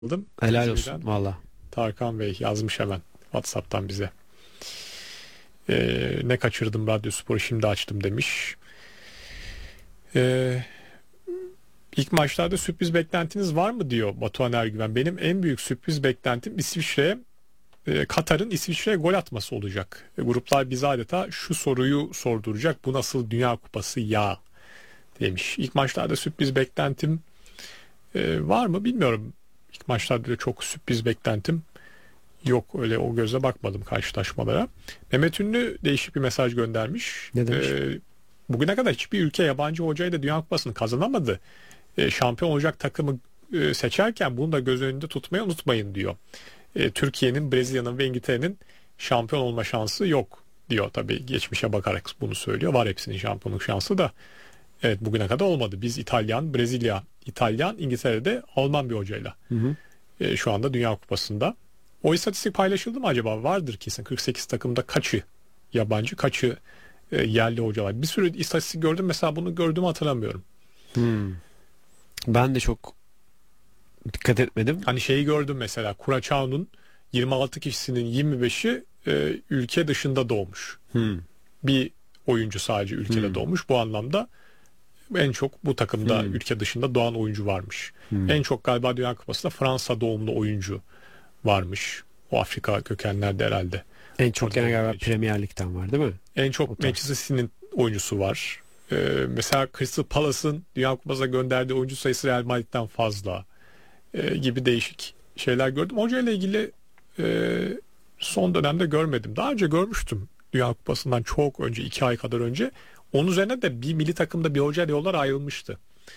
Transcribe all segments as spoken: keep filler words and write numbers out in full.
Aldım. Helal olsun Denizli'den valla. Tarkan Bey yazmış hemen WhatsApp'tan bize. Ee, ne kaçırdım Radyospor'u şimdi açtım demiş. Ee, ilk maçlarda sürpriz beklentiniz var mı diyor Batuhan Ergüven. Benim en büyük sürpriz beklentim İsviçre, e, Katar'ın İsviçre'ye gol atması olacak. E, gruplar bize adeta şu soruyu sorduracak. Bu nasıl Dünya Kupası ya demiş. İlk maçlarda sürpriz beklentim e, var mı bilmiyorum. İlk maçlarda da çok sürpriz beklentim yok, öyle o göze bakmadım karşılaşmalara. Mehmet Ünlü değişik bir mesaj göndermiş. Ne demiş? Ee, bugüne kadar hiçbir ülke yabancı hocayla Dünya Kupası'nı kazanamadı. Ee, şampiyon olacak takımı e, seçerken bunu da göz önünde tutmayı unutmayın diyor. Ee, Türkiye'nin, Brezilya'nın ve İngiltere'nin şampiyon olma şansı yok diyor. Tabii geçmişe bakarak bunu söylüyor. Var hepsinin şampiyonluk şansı da. Evet, bugüne kadar olmadı. Biz İtalyan, Brezilya, İtalyan, İngiltere'de Alman bir hocayla. Hı hı. E, şu anda Dünya Kupası'nda. O istatistik paylaşıldı mı acaba? Vardır kesin. kırk sekiz takımda kaçı yabancı, kaçı e, yerli hoca var? Bir sürü istatistik gördüm. Mesela bunu gördüğümü hatırlamıyorum. Hmm. Ben de çok dikkat etmedim. Hani şeyi gördüm mesela. Curaçao'nun yirmi altı kişisinin yirmi beşi e, ülke dışında doğmuş. Hmm. Bir oyuncu sadece ülkede Hmm. doğmuş. Bu anlamda en çok bu takımda Hmm. ülke dışında doğan oyuncu varmış. Hmm. En çok galiba Dünya Kupası'nda Fransa doğumlu oyuncu varmış. O Afrika kökenlerde herhalde. En çok Orada gene olduğu galiba için. Premier Lig'den var değil mi? En O çok tarz. Manchester City'nin oyuncusu var. Ee, mesela Crystal Palace'ın Dünya Kupası'na gönderdiği oyuncu sayısı Real Madrid'den fazla ee, gibi değişik şeyler gördüm. Hoca ile ilgili e, son dönemde görmedim. Daha önce görmüştüm Dünya Kupası'ndan çok önce, iki ay kadar önce. Onun üzerine de bir milli takımda bir hocayla yollar ayrılmıştı.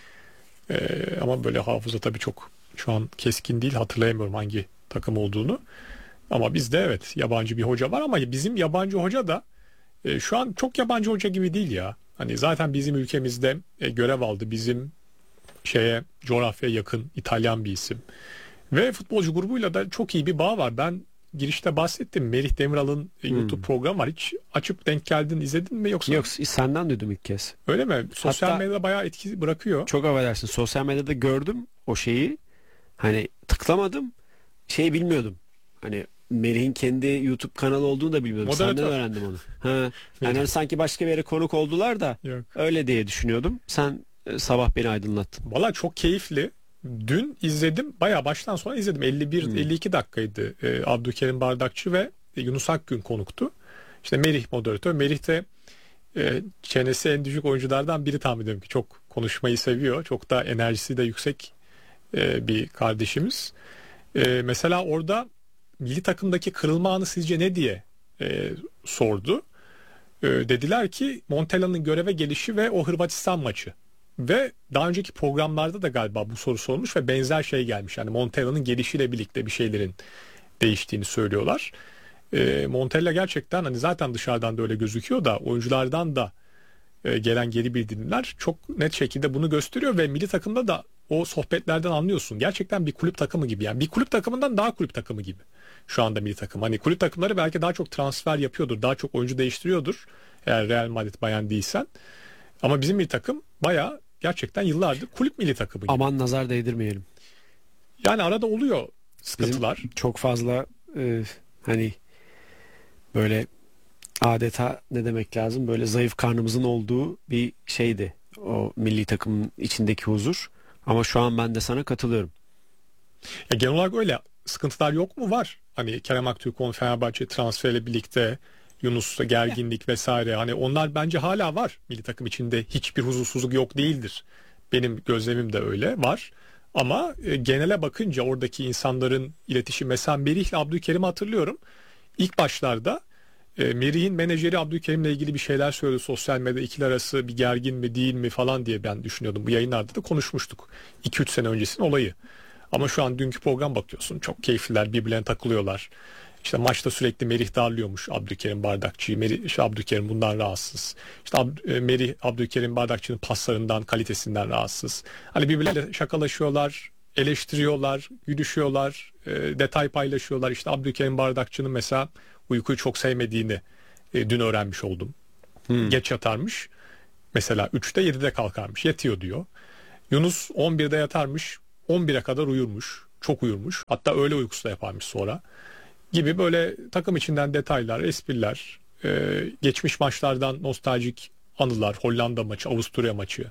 Ee, ama böyle hafıza tabii çok şu an keskin değil, hatırlayamıyorum hangi takım olduğunu. Ama bizde evet yabancı bir hoca var ama bizim yabancı hoca da e, şu an çok yabancı hoca gibi değil ya. Hani zaten bizim ülkemizde e, görev aldı. Bizim şeye, coğrafyaya yakın İtalyan bir isim. Ve futbolcu grubuyla da çok iyi bir bağ var. Ben girişte bahsettim. Melih Demiral'ın e, YouTube Hmm. programı var. Hiç açıp denk geldin, izledin mi yoksa? Yok, senden duydum ilk kez. Öyle mi? Sosyal Hatta medyada bayağı etki bırakıyor. çok affedersin, sosyal medyada gördüm o şeyi. Hani tıklamadım. Şeyi bilmiyordum. Hani Melih'in kendi YouTube kanalı olduğunu da bilmiyordum. Senden Moderatör. öğrendim onu. Ha. Yani Melih. hani sanki başka bir yere konuk oldular da Yok. öyle diye düşünüyordum. Sen e, sabah beni aydınlattın. Valla çok keyifli. Dün izledim. Bayağı baştan sona izledim. elli bir Hmm. elli iki dakikaydı. Ee, Abdülkerim Bardakçı ve Yunus Akgün konuktu. İşte Melih moderatör. Melih de e, çenesi en düşük oyunculardan biri, tahmin ediyorum ki çok konuşmayı seviyor. Çok da enerjisi de yüksek e, bir kardeşimiz. E, mesela orada milli takımdaki kırılma anı sizce ne diye e, sordu. E, dediler ki Montella'nın göreve gelişi ve o Hırvatistan maçı. Ve daha önceki programlarda da galiba bu soru sorulmuş ve benzer şey gelmiş. Yani Montella'nın gelişiyle birlikte bir şeylerin değiştiğini söylüyorlar. E, Montella gerçekten, hani zaten dışarıdan da öyle gözüküyor da oyunculardan da e, gelen geri bildirimler çok net şekilde bunu gösteriyor ve milli takımda da o sohbetlerden anlıyorsun. Gerçekten bir kulüp takımı gibi, yani bir kulüp takımından daha kulüp takımı gibi şu anda milli takım. Hani kulüp takımları belki daha çok transfer yapıyordur, daha çok oyuncu değiştiriyordur eğer Real Madrid, Bayern değilsen. Ama bizim milli takım bayağı gerçekten yıllardır kulüp milli takımı gibi. Aman nazar değdirmeyelim. Yani arada oluyor Bizim sıkıntılar. çok fazla e, hani böyle adeta ne demek lazım, böyle zayıf karnımızın olduğu bir şeydi o milli takımın içindeki huzur. Ama şu an ben de sana katılıyorum. Ya genel olarak öyle sıkıntılar yok mu? Var. Hani Kerem Aktürkoğlu Fenerbahçe transferiyle birlikte Yunus'ta gerginlik vesaire. Hani onlar bence hala var. Milli takım içinde hiçbir huzursuzluk yok değildir. Benim gözlemim de öyle var. Ama e, genele bakınca oradaki insanların iletişim, mesela Merih'le Abdülkerim'i hatırlıyorum. İlk başlarda e, Merih'in menajeri Abdülkerim'le ilgili bir şeyler söyledi sosyal medyada, ikili arası bir gergin mi değil mi falan diye ben düşünüyordum. Bu yayınlarda da konuşmuştuk. iki üç sene öncesinin olayı. Ama şu an dünkü program bakıyorsun, çok keyifliler, birbirlerine takılıyorlar. İşte maçta sürekli Merih darlıyormuş Abdülkerim Bardakçı'yı. Merih, işte Abdülkerim bundan rahatsız. İşte Ab, e, Merih Abdülkerim Bardakçı'nın paslarından, kalitesinden rahatsız. Hani birbirleriyle şakalaşıyorlar, eleştiriyorlar, gülüşüyorlar, e, detay paylaşıyorlar. İşte Abdülkerim Bardakçı'nın mesela uykuyu çok sevmediğini e, dün öğrenmiş oldum. Hmm. Geç yatarmış. Mesela üçte yedide kalkarmış. Yetiyor diyor. Yunus on birde yatarmış. on bire kadar uyurmuş. çok uyurmuş. Hatta öğle uykusu da yaparmış sonra. Gibi böyle takım içinden detaylar, espriler, e, geçmiş maçlardan nostaljik anılar, Hollanda maçı, Avusturya maçı,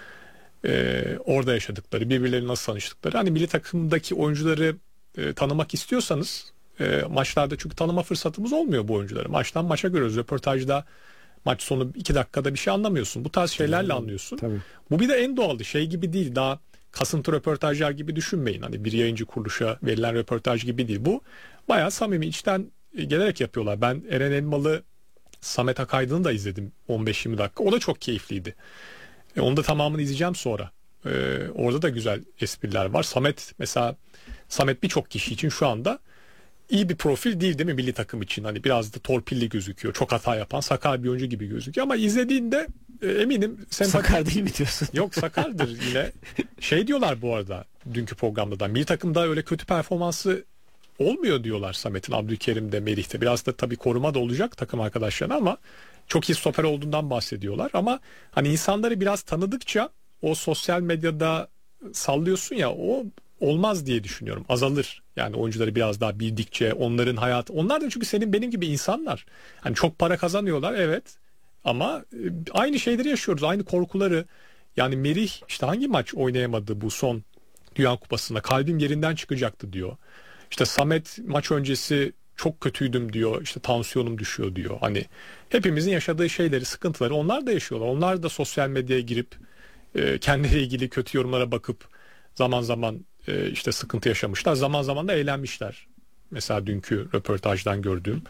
e, orada yaşadıkları, birbirleriyle nasıl tanıştıkları. Hani milli takımdaki oyuncuları e, tanımak istiyorsanız e, maçlarda, çünkü tanıma fırsatımız olmuyor bu oyuncuları. Maçtan maça görüyoruz. Röportajda maç sonu iki dakikada bir şey anlamıyorsun. Bu tarz şeylerle anlıyorsun. Tabii. Bu bir de en doğalı şey gibi değil. Daha kasıntı röportajlar gibi düşünmeyin. Hani bir yayıncı kuruluşa verilen röportaj gibi değil. Bu bayağı samimi, içten gelerek yapıyorlar. Ben Eren Elmalı, Samet Akaydın'ı da izledim on beş yirmi dakika. O da çok keyifliydi. E, onu da tamamını izleyeceğim sonra. E, orada da güzel espriler var. Samet mesela, Samet birçok kişi için şu anda iyi bir profil değil, değil mi milli takım için? Hani biraz da torpilli gözüküyor. Çok hata yapan, sakar bir oyuncu gibi gözüküyor. Ama izlediğinde e, eminim sempati... Sakar değil mi diyorsun? Yok, sakardır yine. Şey diyorlar bu arada dünkü programda da. Milli takımda öyle kötü performansı olmuyor diyorlar Samet'in, Abdülkerim'de, Merih'te. Biraz da tabii koruma da olacak takım arkadaşlarına ama çok iyi stoper olduğundan bahsediyorlar. Ama hani insanları biraz tanıdıkça o sosyal medyada sallıyorsun ya, o olmaz diye düşünüyorum. Azalır. Yani oyuncuları biraz daha bildikçe, onların hayatı. Onlar da çünkü senin benim gibi insanlar. Hani çok para kazanıyorlar, evet. Ama e, aynı şeyleri yaşıyoruz. Aynı korkuları. Yani Merih işte hangi maç oynayamadı bu son Dünya Kupası'nda? Kalbim yerinden çıkacaktı diyor. İşte Samet maç öncesi çok kötüydüm diyor. İşte tansiyonum düşüyor diyor. Hani hepimizin yaşadığı şeyleri, sıkıntıları onlar da yaşıyorlar. Onlar da sosyal medyaya girip e, kendileriyle ilgili kötü yorumlara bakıp zaman zaman e, işte sıkıntı yaşamışlar. Zaman zaman da eğlenmişler. Mesela dünkü röportajdan gördüğüm.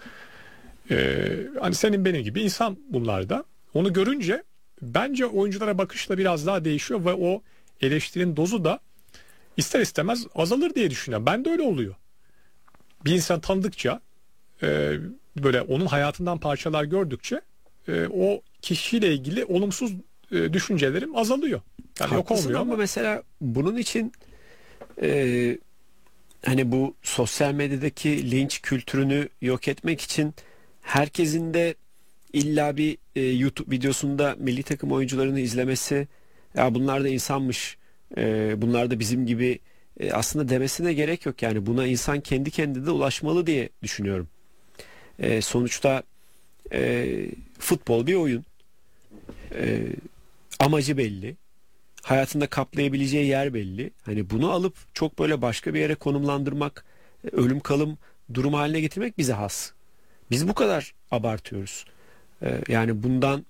E, hani senin benim gibi insan bunlar da. Onu görünce bence oyunculara bakış da biraz daha değişiyor ve o eleştirinin dozu da ister istemez azalır diye düşünüyorum. Ben de öyle oluyor. Bir insan tanıdıkça, e, böyle onun hayatından parçalar gördükçe e, o kişiyle ilgili olumsuz e, düşüncelerim azalıyor. Yani yok Haklısın olmuyor ama, ama mesela bunun için e, hani bu sosyal medyadaki linç kültürünü yok etmek için herkesin de illa bir e, YouTube videosunda milli takım oyuncularını izlemesi, ya bunlar da insanmış, e, bunlar da bizim gibi e, aslında demesine gerek yok. Yani buna insan kendi kendine de ulaşmalı diye düşünüyorum. E, sonuçta e, futbol bir oyun. E, amacı belli. Hayatında kaplayabileceği yer belli. Hani bunu alıp çok böyle başka bir yere konumlandırmak, e, ölüm kalım durum haline getirmek bize has. Biz bu kadar abartıyoruz. E, yani bundan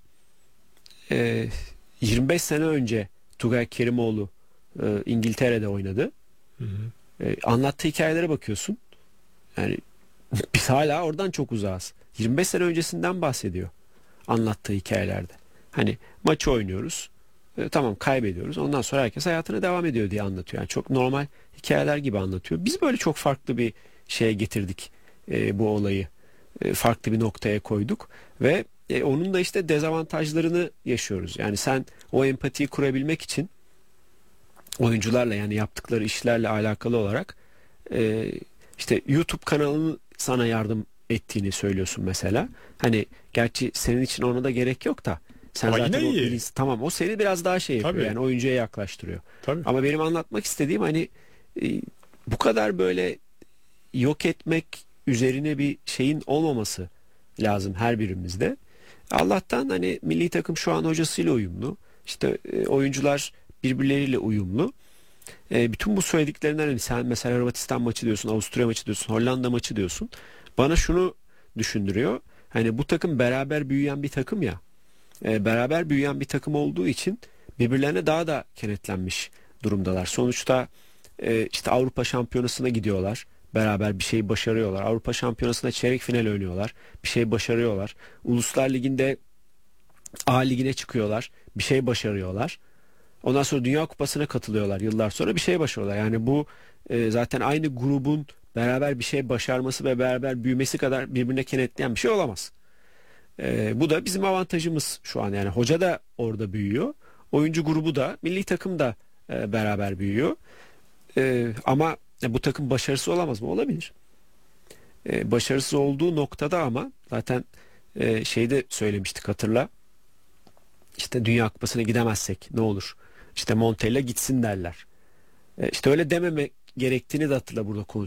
e, yirmi beş sene önce Tugay Kerimoğlu e, İngiltere'de oynadı. hı hı. E, anlattığı hikayelere bakıyorsun. Yani biz hala oradan çok uzağız. yirmi beş sene öncesinden bahsediyor anlattığı hikayelerde. Hani maçı oynuyoruz. E, tamam kaybediyoruz. Ondan sonra herkes hayatına devam ediyor diye anlatıyor. Yani çok normal hikayeler gibi anlatıyor. Biz böyle çok farklı bir şeye getirdik e, bu olayı. E, farklı bir noktaya koyduk ve e, onun da işte dezavantajlarını yaşıyoruz. Yani sen o empatiyi kurabilmek için oyuncularla, yani yaptıkları işlerle alakalı olarak e, işte YouTube kanalının sana yardım ettiğini söylüyorsun mesela. Hani gerçi senin için ona da gerek yok da sen Ama zaten yine o iyi. bilinç, tamam, o seni biraz daha şey yapıyor, Tabii. yani oyuncuya yaklaştırıyor. Tabii. Ama benim anlatmak istediğim hani e, bu kadar böyle yok etmek üzerine bir şeyin olmaması lazım her birimizde. Allah'tan hani milli takım şu an hocasıyla uyumlu. İşte e, oyuncular birbirleriyle uyumlu. E, bütün bu söylediklerinden hani sen mesela Hırvatistan maçı diyorsun, Avusturya maçı diyorsun, Hollanda maçı diyorsun. Bana şunu düşündürüyor. Hani bu takım beraber büyüyen bir takım ya. E, beraber büyüyen bir takım olduğu için birbirlerine daha da kenetlenmiş durumdalar. Sonuçta e, işte Avrupa Şampiyonası'na gidiyorlar. Beraber bir şey başarıyorlar. Avrupa Şampiyonası'nda çeyrek final oynuyorlar. Bir şey başarıyorlar. Uluslar Ligi'nde A Ligi'ne çıkıyorlar. Bir şey başarıyorlar. Ondan sonra Dünya Kupası'na katılıyorlar yıllar sonra, bir şey başarıyorlar. Yani bu e, zaten aynı grubun beraber bir şey başarması ve beraber büyümesi kadar birbirine kenetleyen bir şey olamaz. E, bu da bizim avantajımız şu an. Yani hoca da orada büyüyor. Oyuncu grubu da, milli takım da e, beraber büyüyor. E, ama e, bu takım başarısı olamaz mı? Olabilir. E, başarısız olduğu noktada ama zaten e, şeyde söylemiştik, hatırla. İşte Dünya Kupası'na gidemezsek ne olur? İşte Montella gitsin derler. E, işte öyle dememek gerektiğini de hatırla burada